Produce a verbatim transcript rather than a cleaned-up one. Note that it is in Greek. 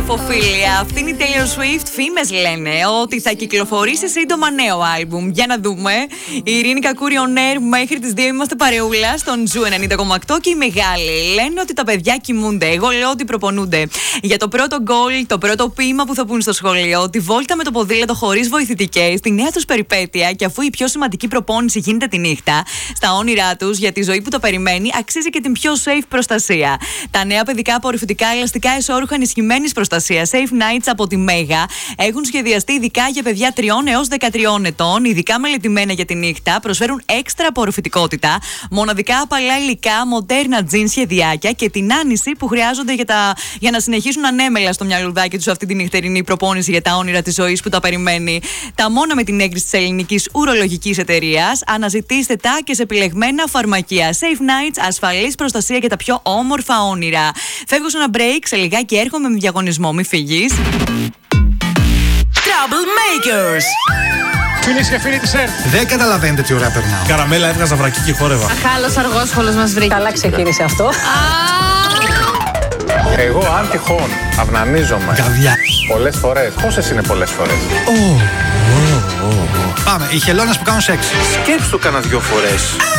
Ομοφοφίλια. Αυτή είναι η Taylor Swift. Φήμες λένε ότι θα κυκλοφορήσει σύντομα νέο άλμπουμ. Για να δούμε. Η Ειρήνη Κακούρη on air μέχρι τις δύο είμαστε παρεούλα στον Ζου ενενήντα κόμμα οκτώ και οι μεγάλοι λένε ότι τα παιδιά κοιμούνται. Εγώ λέω ότι προπονούνται για το πρώτο γκολ, το πρώτο ποίημα που θα πούν στο σχολείο, τη βόλτα με το ποδήλατο χωρίς βοηθητικές, τη νέα τους περιπέτεια. Και αφού η πιο σημαντική προπόνηση γίνεται τη νύχτα, στα όνειρά τους για τη ζωή που το περιμένει, αξίζει και την πιο safe προστασία. Τα νέα παιδικά απορριφητικά ελαστικά εσώρουχα ενισχυμένης προστασίας Safe Nights από τη Μέγα έχουν σχεδιαστεί ειδικά για παιδιά τριών έως δεκατριών ετών, ειδικά μελετημένα για τη νύχτα, προσφέρουν έξτρα απορροφητικότητα, μοναδικά απαλά υλικά, μοντέρνα τζιν σχεδιάκια και την άνηση που χρειάζονται για, τα, για να συνεχίσουν ανέμελα στο μυαλουδάκι τους αυτή τη νυχτερινή προπόνηση για τα όνειρα της ζωής που τα περιμένει. Τα μόνα με την έγκριση της ελληνικής ουρολογικής εταιρείας. Αναζητήστε τα και σε επιλεγμένα φαρμακεία. Safe Nights, ασφαλής προστασία για τα πιο όμορφα όνειρα. Φεύγω σε ένα break, σε λιγάκι έρχομαι με διαγωνισμό. Μη φύγεις. Troublemakers. Φίλες και φίλοι της ΕΡΤ. Δεν καταλαβαίνετε τι ώρα περνάω. Καραμέλα έβγαζα βρακί και χόρευα. Αχάλος αργόσχολος μας βρήκε. Καλά ξεκίνησε αυτό. Εγώ αν τυχόν αυνανίζομαι Καβιά. πολλές φορές. Πόσες είναι πολλές φορές? Πάμε, οι χελώνες που κάνουν σεξ. Σκέψου το κάνα δυο φορές.